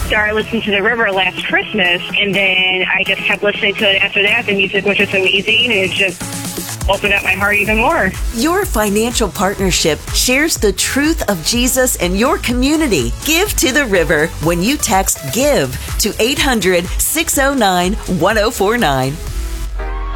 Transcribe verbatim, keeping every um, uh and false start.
started listening to The River last Christmas, and then I just kept listening to it after that. The music was just amazing, and it just opened up my heart even more. Your financial partnership shares the truth of Jesus and your community. Give to The River when you text GIVE to eight hundred, six oh nine, one oh four nine.